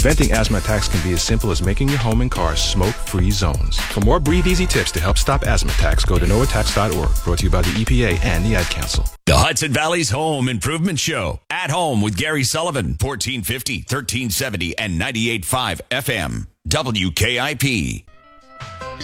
Preventing asthma attacks can be as simple as making your home and car smoke-free zones. For more Breathe Easy tips to help stop asthma attacks, go to noattacks.org. Brought to you by the EPA and the Ad Council. The Hudson Valley's Home Improvement Show. At Home with Gary Sullivan, 1450, 1370, and 98.5 FM. WKIP.